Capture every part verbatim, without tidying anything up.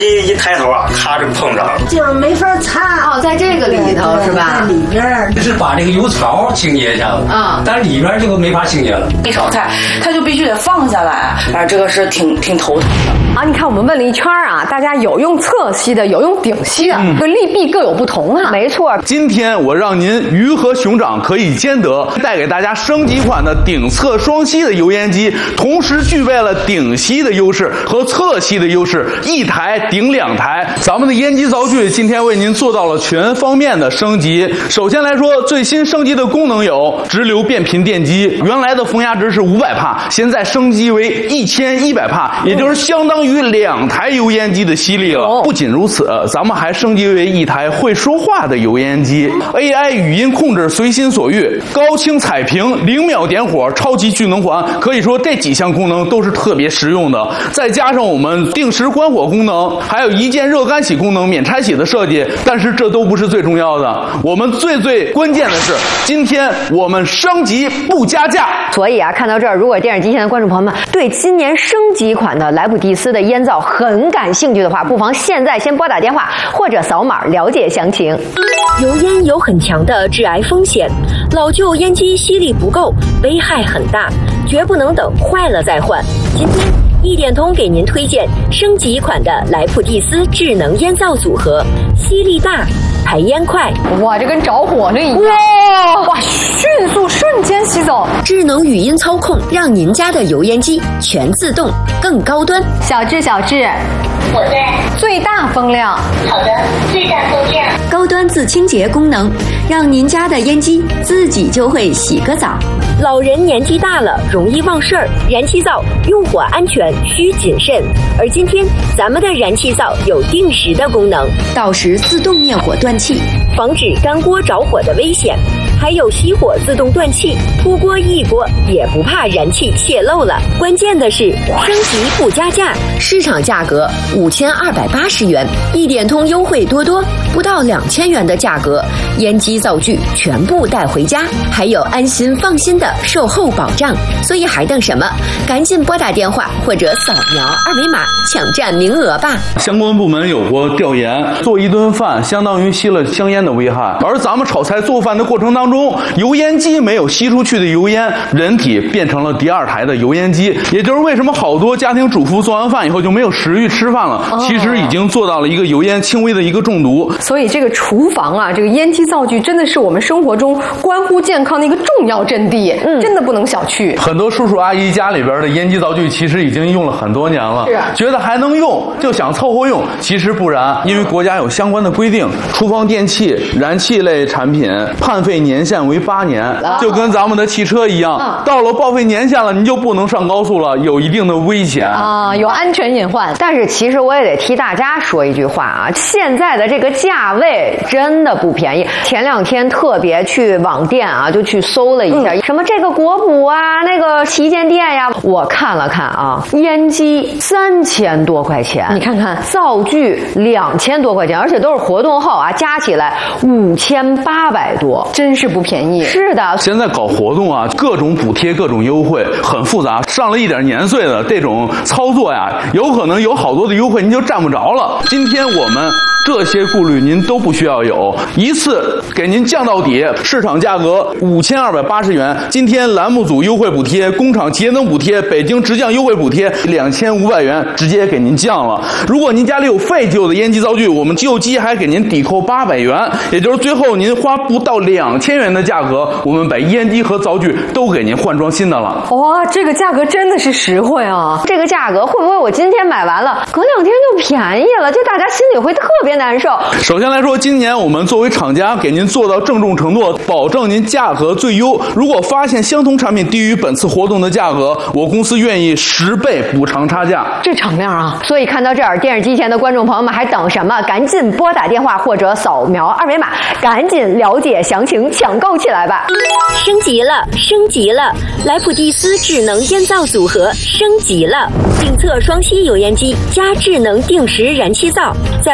一一抬头啊，咔就碰着了， 就是没法擦。 哦，在这个里头是吧？ 在里边就是把这个油槽清洁一下子啊，但是里边就没法清洁了。 一炒菜，它就必须得放下来，啊，这个是挺挺头疼的。 啊，你看我们问了一圈啊，大家有用侧吸的，有用顶吸的，这个利弊各有不同啊。没错， 今天我让您鱼和熊掌可以兼得，带给大家升级款的顶侧双吸的油烟机，同时具备了顶吸的优势和侧吸的优势，一台顶两台。咱们的烟机灶具今天为您做到了全方面的升级。首先来说，最新升级的功能有直流变频电机，原来的风压值是五百帕，现在升级为一千一百帕，也就是相当于两台油烟机的吸力了。不仅如此，咱们还升级为一台会说话的油烟机 ，A I 语音控制随心所欲，高清彩屏，零秒点火，超级聚能环，可以说这几项功能都是特别实用的。再加上我们定时关火功能，还有一键热干洗功能免拆洗的设计，但是这都不是最重要的。我们最最关键的是，今天我们升级不加价。 所以啊，看到这儿，如果电视机前的观众朋友们对今年升级款的莱普蒂斯的烟灶很感兴趣的话，不妨现在先拨打电话或者扫码了解详情。 油烟有很强的致癌风险，老旧烟机吸力不够，危害很大，绝不能等坏了再换。今天一点通给您推荐升级款的莱普蒂斯智能烟灶组合，吸力大，排烟快。 哇，这跟着火那一样！哇哇，迅速瞬间吸走。 智能语音操控，让您家的油烟机全自动，更高端。 小智，小智， 我在。 最大风量。 好的，最大风量。 高端自清洁功能，让您家的烟机自己就会洗个澡。老人年纪大了，容易忘事儿，燃气灶用火安全需谨慎。而今天咱们的燃气灶有定时的功能，到时自动灭火断气，防止干锅着火的危险。还有熄火自动断气，出锅一锅也不怕燃气泄漏了。关键的是升级不加价，市场价格五千二百八十元，一点通优惠多多，不到两千元的价格，烟机灶具全部带回家，还有安心放心的售后保障。所以还等什么？赶紧拨打电话或者扫描二维码抢占名额吧。 相关部门有过调研，做一顿饭相当于吸了香烟的危害，而咱们炒菜做饭的过程当中，油烟机没有吸出去的油烟，人体变成了第二台的油烟机，也就是为什么好多家庭主妇做完饭以后就没有食欲吃饭了，哦、其实已经做到了一个油烟轻微的一个中毒。 所以这个厨房啊，这个烟机灶具真的是我们生活中关乎健康的一个重要阵地，嗯，真的不能小觑。 很多叔叔阿姨家里边的烟机灶具其实已经用了很多年了， 是啊， 觉得还能用就想凑合用，其实不然，因为国家有相关的规定，厨房电器、燃气类产品判废年限为八年，就跟咱们的汽车一样，嗯、到了报废年限了，你就不能上高速了，有一定的危险啊，有安全隐患。但是其实我也得替大家说一句话啊，现在的这个价位真的不便宜。前两天特别去网店啊，就去搜了一下，嗯、什么这个国补啊，那个旗舰店呀，我看了看啊，烟机三千多块钱，你看看灶具两千多块钱，而且都是活动后啊，加起来五千八百多，真是不便宜。是的， 现在搞活动啊，各种补贴，各种优惠，很复杂。上了一点年岁的这种操作呀，有可能有好多的优惠您就占不着了。今天我们这些顾虑您都不需要有，一次给您降到底，市场价格五千二百八十元。今天栏目组优惠补贴、工厂节能补贴、北京直降优惠补贴两千五百元，直接给您降了。如果您家里有废旧的烟机灶具，我们旧机还给您抵扣八百元，也就是最后您花不到两千元的价格，我们把烟机和灶具都给您换装新的了。 哇，这个价格真的是实惠啊！这个价格会不会我今天买完了，隔两天就便宜了？就大家心里会特别难受。 首先来说，今年我们作为厂家给您做到郑重承诺，保证您价格最优。如果发现相同产品低于本次活动的价格，我公司愿意十倍补偿差价。 这敞亮啊！所以看到这儿，电视机前的观众朋友们还等什么？赶紧拨打电话或者扫描二维码，赶紧了解详情，抢购起来吧！ 升级了，升级了！莱普蒂斯智能烟灶组合升级了，定侧双吸油烟机加智能定时燃气灶，在去年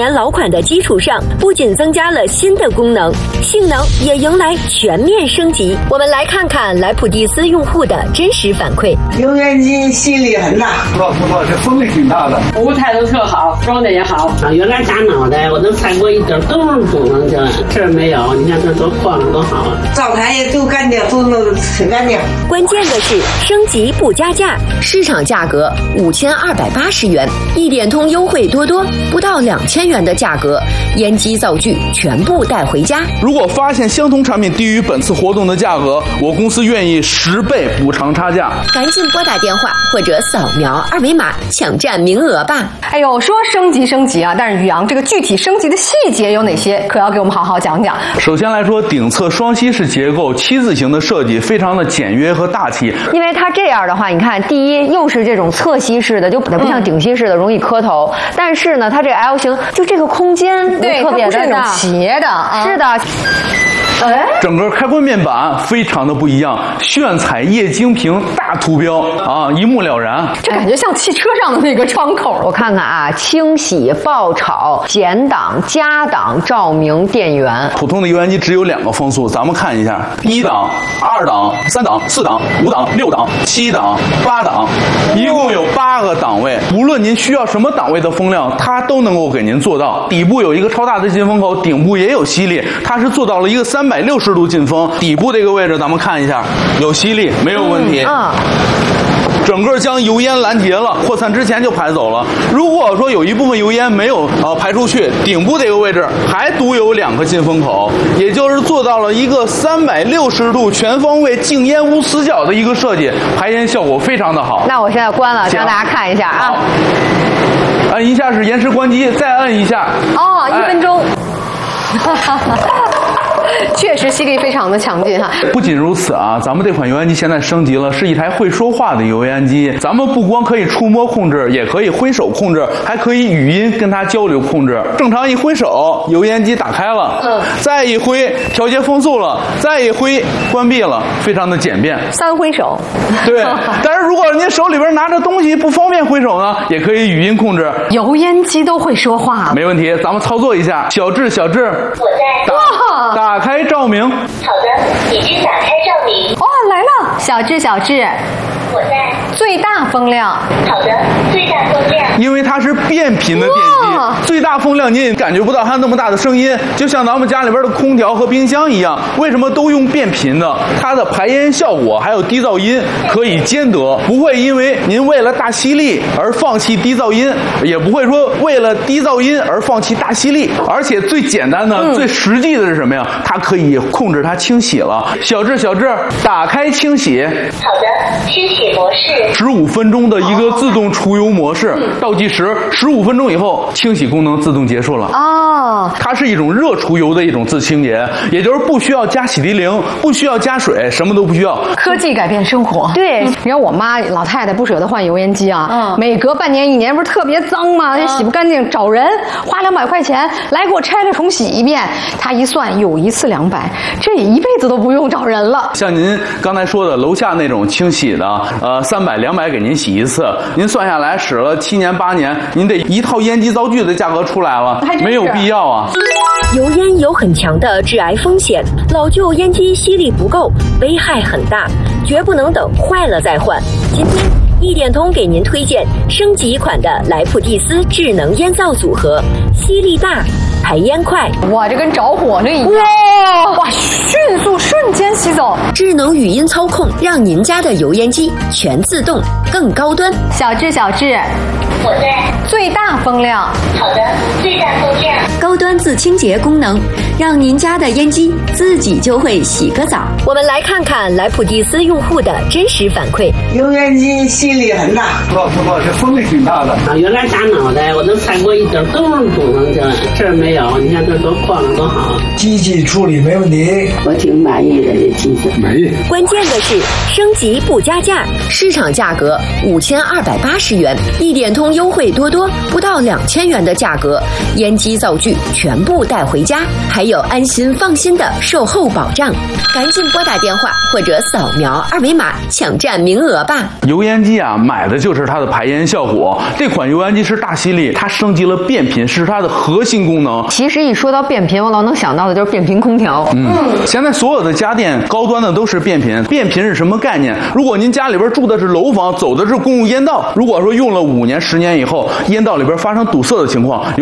年老款的基础上，不仅增加了新的功能，性能也迎来全面升级。我们来看看莱普蒂斯用户的真实反馈。 油烟机吸力很大， 不错不错，这风力挺大的， 服务态度特好，装的也好。 啊，原来扎脑袋，我都踩过一点都是功能性，这没有，你看这多晃多好啊！ 灶台也都干净，都弄得挺干净。 关键的是升级不加价，市场价格五千二百八十元，一点通优惠多多，不到两千元的价格，烟机灶具全部带回家。 如果发现相同产品低于本次活动的价格，我公司愿意十倍补偿差价。 赶紧拨打电话或者扫描二维码抢占名额吧。 哎呦，说升级升级啊，但是宇阳这个具体升级的细节有哪些，可要给我们好好讲讲。 首先来说，顶侧双吸式结构七字形的设计非常的简约和大气， 因为它这样的话，你看，第一又是这种侧吸式的，就不像顶吸式的容易磕头，嗯、但是呢，它这个 L 型就这个空间对特别的那种斜的，啊、 是的。哎， 整个开关面板非常的不一样，炫彩液晶屏大图标啊，一目了然。 这感觉像汽车上的那个窗口。 我看看啊，清洗、爆炒、减档、加档、照明、电源。 普通的油烟机只有两个风速，咱们看一下：一档、二档、三档、四档、五档、六档、七档、八档，一共有八个档位。无论您需要什么档位的风量，它都能够给您做到。底部有一个超大的进风口，顶部也有吸力，它是做到了一个三百六十度进风。底部这个位置咱们看一下，有吸力，没有问题。 嗯。 整个将油烟拦截了，扩散之前就排走了。如果说有一部分油烟没有呃排出去，顶部这个位置还独有两个进风口，也就是做到了一个三百六十度全方位静烟无死角的一个设计，排烟效果非常的好。 那我现在关了，让大家看一下啊。 按一下是延时关机，再按一下。 哦，一分钟。确实吸力非常的强劲哈。 不仅如此啊，咱们这款油烟机现在升级了，是一台会说话的油烟机。咱们不光可以触摸控制，也可以挥手控制，还可以语音跟它交流控制。正常一挥手，油烟机打开了，嗯，再一挥调节风速了，再一挥关闭了，非常的简便。 三挥手。 对，但是如果您手里边拿着东西不方便挥手呢，也可以语音控制。 油烟机都会说话， 没问题。咱们操作一下，小智，小智， 我在。 哇，打开照明。 好的，已经打开照明。 哦，来了，小智，小智。 我在。 最大风量。 好的，最大风量。 因为它是变频的电机，最大风量您也感觉不到它那么大的声音，就像咱们家里边的空调和冰箱一样。为什么都用变频的？它的排烟效果还有低噪音可以兼得，不会因为您为了大吸力而放弃低噪音，也不会说为了低噪音而放弃大吸力。而且最简单的、嗯、最实际的是什么呀？它可以控制它清洗了。小智，小智，打开清洗。 好的，清洗模式。 十五分钟的一个自动除油模式，嗯、倒计时十五分钟以后，清洗功能自动结束了。 哦， 它是一种热除油的一种自清洁，也就是不需要加洗涤灵，不需要加水，什么都不需要。 科技改变生活。 对， 你看我妈老太太不舍得换油烟机啊， 嗯， 每隔半年一年不是特别脏吗？嗯、洗不干净，找人花两百块钱来给我拆了重洗一遍。她一算，有一次两百，这一辈子都不用找人了。 像您刚才说的楼下那种清洗的，呃，三百两百给您洗一次，您算下来使了七年八年，您这一套烟机灶具的价格出来了，没有必要啊。 油烟有很强的致癌风险，老旧烟机吸力不够，危害很大，绝不能等坏了再换。今天一点通给您推荐升级款的莱普蒂斯智能烟灶组合，吸力大，排烟快。 哇，这跟着火那一样！哇哇，迅速瞬间吸走。 智能语音操控，让您家的油烟机全自动，更高端。 小智，小智。 我在。 最大风量。 好的，最大风量。 高端自清洁功能，让您家的烟机自己就会洗个澡。我们来看看莱普蒂斯用户的真实反馈。 油烟机吸力很大， 不错不错，这风力挺大的。 啊，原来扎脑袋，我都踩过一点都是功能性，这没有，你看这多晃多好。 机器处理没问题， 我挺满意宜的这机子。 没。 关键的是升级不加价，市场价格五千二百八十元，一点通优惠多多，不到两千元的价格，烟机灶具全部带回家，还有安心放心的售后保障。赶紧拨打电话或者扫描二维码抢占名额吧。 油烟机啊，买的就是它的排烟效果。这款油烟机是大吸力，它升级了变频，是它的核心功能。 其实一说到变频，我老能想到的就是变频空调。 嗯，现在所有的家电高端的都是变频。变频是什么概念？如果您家里边住的是楼房，走的是公共烟道，如果说用了五年、十年以后，烟道里边发生堵塞的情况，